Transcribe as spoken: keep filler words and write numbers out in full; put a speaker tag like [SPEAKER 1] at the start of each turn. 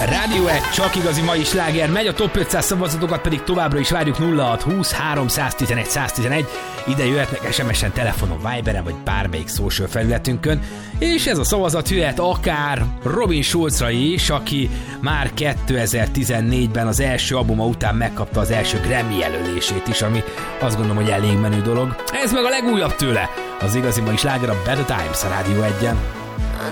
[SPEAKER 1] Rádió egy, csak igazi mai sláger megy, a top ötszáz szavazatokat pedig továbbra is várjuk. Nulla hat húsz háromszáztizenegy száztizenegy. Ide jöhetnek es em es-en, telefonon, Viberen vagy bármelyik social felületünkön, és ez a szavazat jöhet akár Robin Schulzra is, aki már kétezer-tizennégyben az első albuma után megkapta az első Grammy jelölését is, ami azt gondolom, hogy elég menő dolog. Ez meg a legújabb tőle, az igazi mai sláger, a Better Times a Rádió egyen.
[SPEAKER 2] I